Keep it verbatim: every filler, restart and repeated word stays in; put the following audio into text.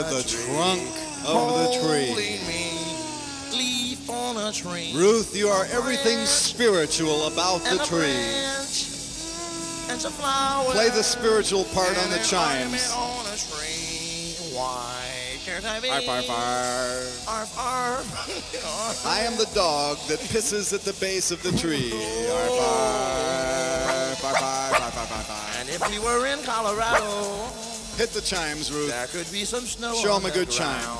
The trunk of the tree. Leaf on a tree. Ruth, you are everything spiritual about the tree. Play the spiritual part on the chimes. Arf, arf, arf. Arf, arf. I am the dog that pisses at the base of the tree. Arf, arf, arf, arf, arf, arf, arf. And if we were in Colorado, hit the chimes, Ruth. there could be some snow. Show on 'em a the good chime. ground.